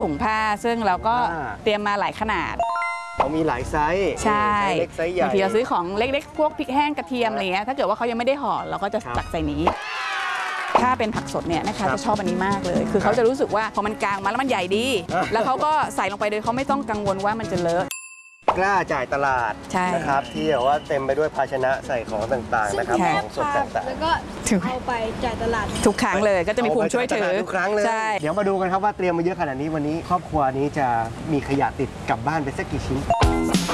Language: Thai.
ถุงผ้าซึ่งเราก็เตรียมมาหลายขนาดมีหลายไซส์ใช่ไซส์เล็กไซส์ใหญ่บางทีเราซื้อของเล็กๆพวกพริกแห้งกระเทียมอะไรเงี้ยถ้าเกิดว่าเขายังไม่ได้ห่อเราก็จะตักใส่นี้ถ้าเป็นผักสดเนี่ยนะคะจะชอบอันนี้มากเลยคือเขาจะรู้สึกว่าพอมันกลางมาแล้วมันใหญ่ดีแล้วเขาก็ใส่ลงไปโดยเขาไม่ต้องกังวลว่ามันจะเลอะกล้าจ่ายตลาดนะครับที่แบบว่าเต็มไปด้วยภาชนะใส่ของต่างๆนะครับของสดต่างๆแล้วก็เอาไปจ่ายตลาดทุกครั้งเลยก็จะมีภูมิช่วยถือทุกครั้งเลยเดี๋ยวมาดูกันครับว่าเตรียมมาเยอะขนาดนี้วันนี้ครอบครัวนี้จะมีขยะติดกลับบ้านไปสักกี่ชิ้น